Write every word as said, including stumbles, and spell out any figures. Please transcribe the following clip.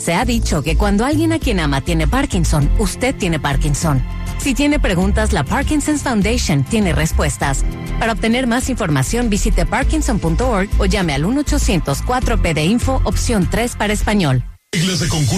Se ha dicho que cuando alguien a quien ama tiene Parkinson, usted tiene Parkinson. Si tiene preguntas, la Parkinson's Foundation tiene respuestas. Para obtener más información, visite parkinson punto org o llame al uno ochocientos cuatro P de Info, opción tres para español. Reglas de concurso.